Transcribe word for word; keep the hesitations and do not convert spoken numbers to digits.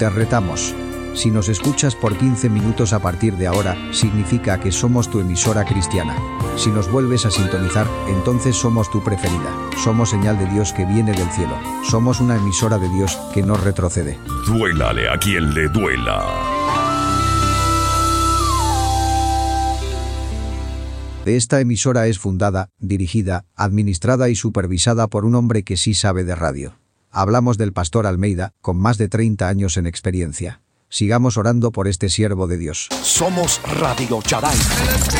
Te retamos. Si nos escuchas por quince minutos a partir de ahora, significa que somos tu emisora cristiana. Si nos vuelves a sintonizar, entonces somos tu preferida. Somos señal de Dios que viene del cielo. Somos una emisora de Dios que no retrocede. Duélale a quien le duela. Esta emisora es fundada, dirigida, administrada y supervisada por un hombre que sí sabe de radio. Hablamos del pastor Almeida, con más de treinta años en experiencia. Sigamos orando por este siervo de Dios. Somos Radio Charai.